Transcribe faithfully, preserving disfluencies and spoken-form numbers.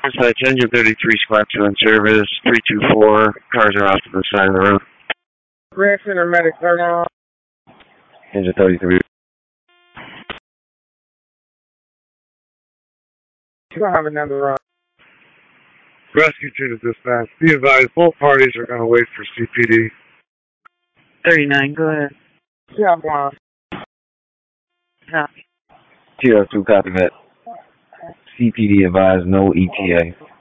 Dispatch, engine thirty-three, squad two in service, three two four, cars are off to the side of the road. Grand Center medic, turn on. Engine thirty-three. You don't have another run. Rescue team to dispatch. Be advised, both parties are going to wait for C P D. thirty-nine, go ahead. Yeah, one. Copy. T L two, copy that. C P D advised, no E T A.